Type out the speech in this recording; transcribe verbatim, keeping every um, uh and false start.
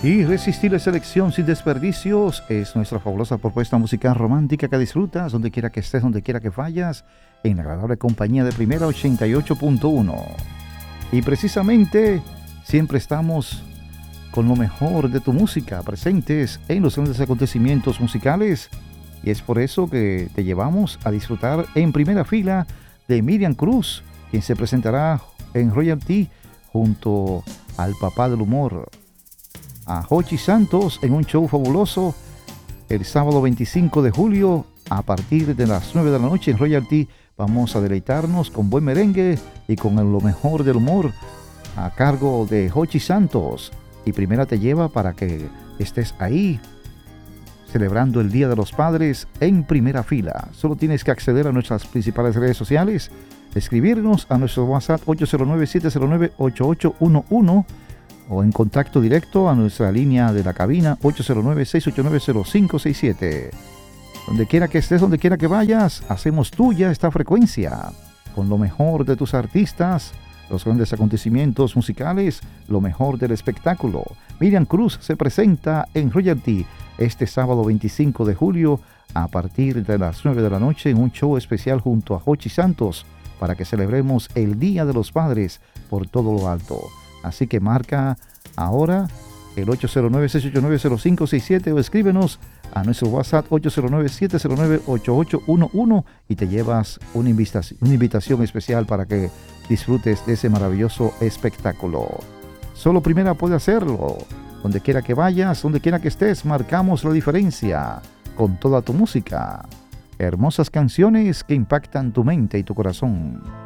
Irresistible selección sin desperdicios es nuestra fabulosa propuesta musical romántica que disfrutas donde quiera que estés, donde quiera que vayas, en la agradable compañía de Primera ochenta y ocho punto uno. Y precisamente siempre estamos con lo mejor de tu música, presentes en los grandes acontecimientos musicales, y es por eso que te llevamos a disfrutar en primera fila de Miriam Cruz, quien se presentará en Royalty junto al papá del humor, a Jochi Santos, en un show fabuloso el sábado veinticinco de julio a partir de las nueve de la noche en Royalty. Vamos a deleitarnos con buen merengue y con lo mejor del humor a cargo de Jochi Santos, y Primera te lleva para que estés ahí celebrando el Día de los Padres en primera fila. Solo tienes que acceder a nuestras principales redes sociales, escribirnos a nuestro WhatsApp ocho cero nueve, siete cero nueve, ocho ocho uno uno o en contacto directo a nuestra línea de la cabina ocho cero nueve, seis ocho nueve, cero cinco seis siete. Donde quiera que estés, donde quiera que vayas, hacemos tuya esta frecuencia con lo mejor de tus artistas, los grandes acontecimientos musicales, lo mejor del espectáculo. Miriam Cruz se presenta en Royalty este sábado veinticinco de julio a partir de las nueve de la noche en un show especial junto a Jochi Santos para que celebremos el Día de los Padres por todo lo alto. Así que marca ahora el ocho cero nueve, seis ocho nueve, cero cinco seis siete o escríbenos a nuestro WhatsApp ocho cero nueve, siete cero nueve, ocho ocho uno uno y te llevas una invitación, una invitación especial para que disfrutes de ese maravilloso espectáculo. Solo Primera puede hacerlo. Donde quiera que vayas, donde quiera que estés, marcamos la diferencia con toda tu música. Hermosas canciones que impactan tu mente y tu corazón.